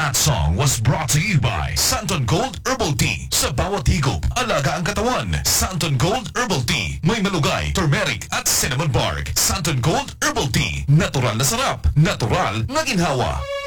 That song was brought to you by Santon Gold Herbal Tea. Sa bawat higop, alaga ang katawan. Santon Gold Herbal Tea. May malugay, turmeric at cinnamon bark. Santon Gold Herbal Tea. Natural na sarap. Natural na ginhawa.